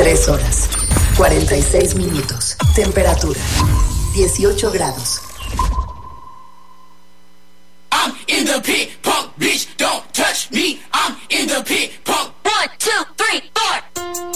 3 horas, 46 minutos. Temperatura, 18 grados. I'm in the pit, punk bitch, don't